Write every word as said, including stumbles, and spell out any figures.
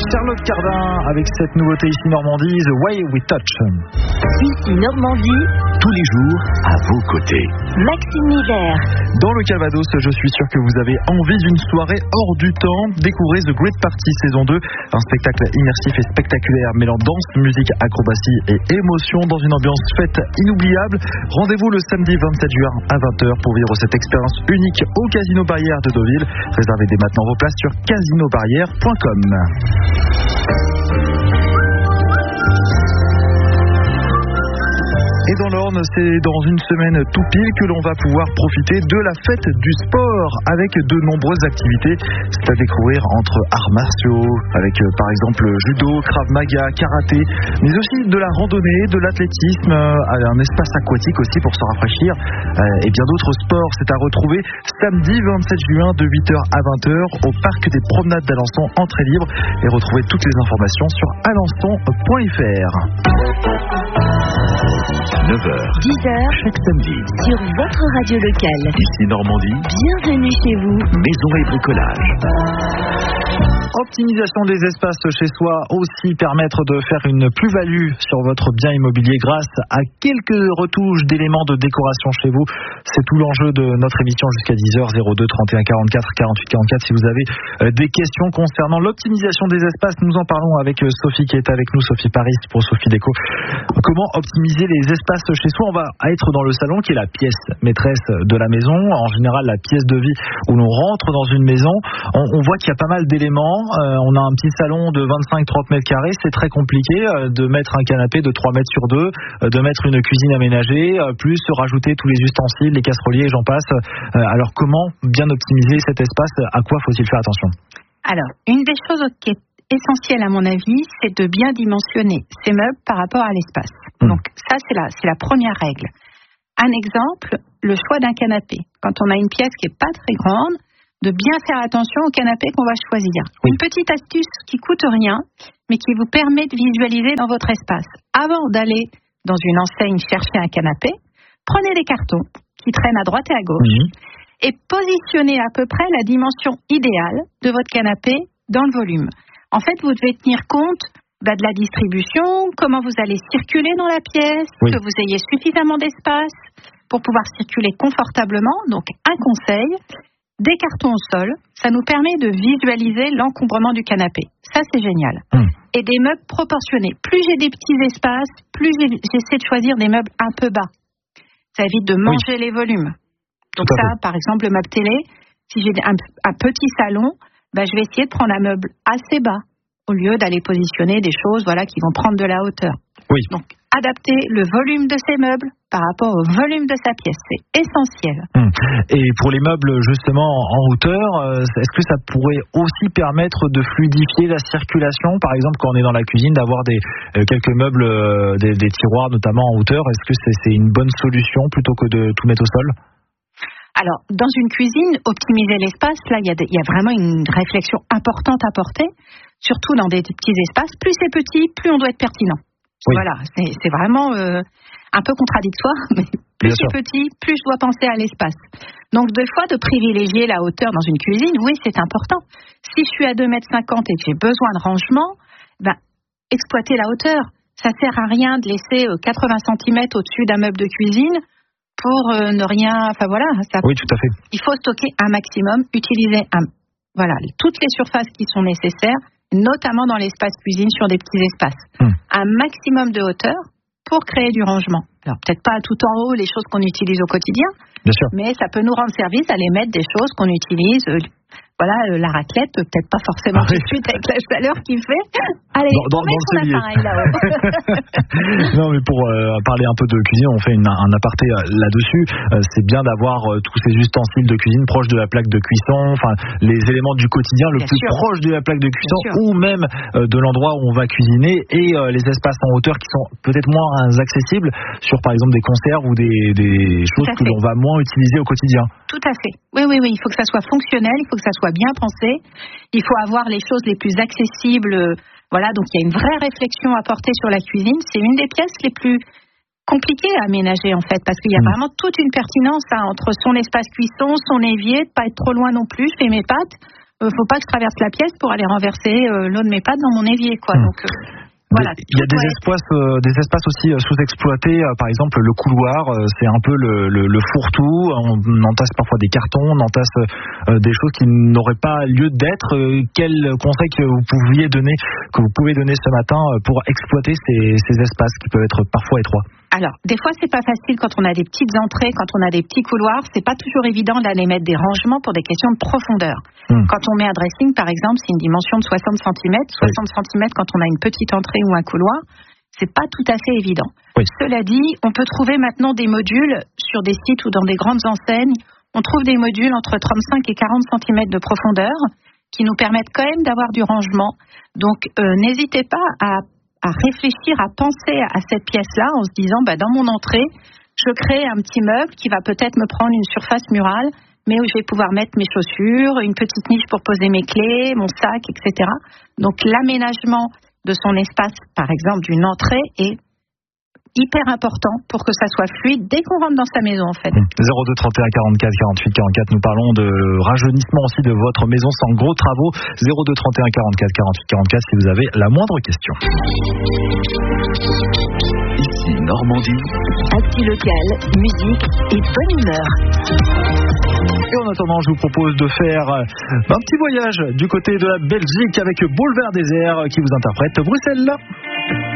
Charlotte Cardin avec cette nouveauté ici Normandie, The Way We Touch. Ici Normandie, tous les jours à vos côtés. Maxime Hiver. Dans le Calvados, je suis sûr que vous avez envie d'une soirée hors du temps. Découvrez The Great Party saison deux, un spectacle immersif et spectaculaire mêlant danse, musique, acrobatie et émotion dans une ambiance fête inoubliable. Rendez-vous le samedi vingt-sept juin à vingt heures pour vivre cette expérience unique au Casino Barrière de Deauville. Réservez dès maintenant vos places sur casino barrière point com. Et dans l'Orne, c'est dans une semaine tout pile que l'on va pouvoir profiter de la fête du sport avec de nombreuses activités. C'est à découvrir entre arts martiaux, avec par exemple judo, krav maga, karaté, mais aussi de la randonnée, de l'athlétisme, un espace aquatique aussi pour se rafraîchir et bien d'autres sports. C'est à retrouver samedi vingt-sept juin de huit heures à vingt heures au parc des promenades d'Alençon, entrée libre, et retrouvez toutes les informations sur alençon point f r. neuf heures, dix heures, chaque samedi, sur votre radio locale. Ici Normandie, Bienvenue chez vous. Maison et bricolage. Optimisation des espaces chez soi, aussi permettre de faire une plus-value sur votre bien immobilier grâce à quelques retouches d'éléments de décoration chez vous. C'est tout l'enjeu de notre émission jusqu'à dix heures, zéro deux trente et un quarante-quatre quarante-huit quarante-quatre. Si vous avez des questions concernant l'optimisation des espaces, nous en parlons avec Sophie qui est avec nous, Sophie Paris pour Sophie Déco. Comment optimiser les espaces chez soi? On va être dans le salon qui est la pièce maîtresse de la maison, en général la pièce de vie où l'on rentre dans une maison. On, on voit qu'il y a pas mal d'éléments. Euh, on a un petit salon de vingt-cinq à trente mètres carrés, c'est très compliqué euh, de mettre un canapé de trois mètres sur deux, euh, de mettre une cuisine aménagée, euh, plus rajouter tous les ustensiles, les casseroliers et j'en passe. Euh, alors comment bien optimiser cet espace? À quoi faut-il faire attention? Alors, une des choses qui est essentielle à mon avis, c'est de bien dimensionner ces meubles par rapport à l'espace. Mmh. Donc ça, c'est la, c'est la première règle. Un exemple, le choix d'un canapé. Quand on a une pièce qui n'est pas très grande, de bien faire attention au canapé qu'on va choisir. Oui. Une petite astuce qui coûte rien, mais qui vous permet de visualiser dans votre espace. Avant d'aller dans une enseigne chercher un canapé, prenez des cartons qui traînent à droite et à gauche mmh. et positionnez à peu près la dimension idéale de votre canapé dans le volume. En fait, vous devez tenir compte bah, de la distribution, comment vous allez circuler dans la pièce, oui. que vous ayez suffisamment d'espace pour pouvoir circuler confortablement. Donc, un conseil, des cartons au sol, ça nous permet de visualiser l'encombrement du canapé. Ça, c'est génial. Mmh. Et des meubles proportionnés. Plus j'ai des petits espaces, plus j'essaie de choisir des meubles un peu bas. Ça évite de manger oui. les volumes. Donc Tout ça, par exemple, le meuble télé, si j'ai un, un petit salon, bah, je vais essayer de prendre un meuble assez bas au lieu d'aller positionner des choses voilà, qui vont prendre de la hauteur. Oui. Donc, adapter le volume de ses meubles par rapport au volume de sa pièce, c'est essentiel. Hum. Et pour les meubles justement en hauteur, est-ce que ça pourrait aussi permettre de fluidifier la circulation? Par exemple, quand on est dans la cuisine, d'avoir des, euh, quelques meubles, euh, des, des tiroirs notamment en hauteur, est-ce que c'est, c'est une bonne solution plutôt que de tout mettre au sol? Alors, dans une cuisine, optimiser l'espace, là, il y a, y a vraiment une réflexion importante à porter, surtout dans des petits espaces. Plus c'est petit, plus on doit être pertinent. Oui. Voilà, c'est, c'est vraiment euh, un peu contradictoire, mais plus Bien c'est sûr. petit, plus je dois penser à l'espace. Donc, deux fois, de privilégier la hauteur dans une cuisine, oui, c'est important. Si je suis à deux mètres cinquante et que j'ai besoin de rangement, ben, exploiter la hauteur. Ça sert à rien de laisser quatre-vingts centimètres au-dessus d'un meuble de cuisine pour euh, ne rien... Enfin voilà. Ça, oui, tout à fait. Il faut stocker un maximum, utiliser un, voilà, toutes les surfaces qui sont nécessaires, notamment dans l'espace cuisine sur des petits espaces. Hum. Un maximum de hauteur pour créer du rangement. Alors peut-être pas tout en haut les choses qu'on utilise au quotidien, Bien sûr. mais ça peut nous rendre service à les mettre des choses qu'on utilise... Euh, Voilà, euh, la raclette, peut-être pas forcément ah, tout de suite avec la chaleur qu'il fait. Allez, dans, on met son appareil là-haut. Non, mais pour euh, parler un peu de cuisine, on fait une, un aparté euh, là-dessus. Euh, c'est bien d'avoir euh, tous ces ustensiles de cuisine proches de la plaque de cuisson, enfin les éléments du quotidien le bien plus sûr. proche de la plaque de cuisson ou même euh, de l'endroit où on va cuisiner et euh, les espaces en hauteur qui sont peut-être moins accessibles sur par exemple des conserves ou des, des choses que l'on va moins utiliser au quotidien. Tout à fait. Oui, oui, oui. Il faut que ça soit fonctionnel, il faut que ça soit bien pensé. Il faut avoir les choses les plus accessibles. Voilà, donc il y a une vraie réflexion à porter sur la cuisine. C'est une des pièces les plus compliquées à aménager en fait, parce qu'il y a mmh. vraiment toute une pertinence hein, entre son espace cuisson, son évier, de pas être trop loin non plus. Je fais mes pâtes. euh, faut pas que je traverse la pièce pour aller renverser euh, l'eau de mes pâtes dans mon évier, quoi. Mmh. Donc euh, voilà. Il y a des espaces, euh, des espaces aussi euh, sous-exploités. Euh, par exemple, le couloir, euh, c'est un peu le, le, le fourre-tout. On entasse parfois des cartons, on entasse euh, des choses qui n'auraient pas lieu d'être. Euh, quel conseil que vous pouviez donner, que vous pouvez donner ce matin euh, pour exploiter ces, ces espaces qui peuvent être parfois étroits? Alors, des fois, c'est pas facile quand on a des petites entrées, quand on a des petits couloirs. C'est pas toujours évident d'aller mettre des rangements pour des questions de profondeur. Mmh. Quand on met un dressing, par exemple, c'est une dimension de soixante centimètres. soixante centimètres quand on a une petite entrée ou un couloir, c'est pas tout à fait évident. Oui. Cela dit, on peut trouver maintenant des modules sur des sites ou dans des grandes enseignes. On trouve des modules entre trente-cinq et quarante centimètres de profondeur qui nous permettent quand même d'avoir du rangement. Donc, euh, n'hésitez pas à à réfléchir, à penser à cette pièce-là en se disant, bah, dans mon entrée, je crée un petit meuble qui va peut-être me prendre une surface murale, mais où je vais pouvoir mettre mes chaussures, une petite niche pour poser mes clés, mon sac, et cetera. Donc l'aménagement de son espace, par exemple, d'une entrée est hyper important pour que ça soit fluide dès qu'on rentre dans sa maison, en fait. zéro deux trente et un quarante-quatre quarante-huit quarante-quatre, nous parlons de rajeunissement aussi de votre maison sans gros travaux. Zéro deux trente et un quarante-quatre quarante-huit quarante-quatre si vous avez la moindre question. Ici Normandie. Actu locale, musique et bonne humeur. Et en attendant, je vous propose de faire un petit voyage du côté de la Belgique avec Boulevard Désert qui vous interprète Bruxelles.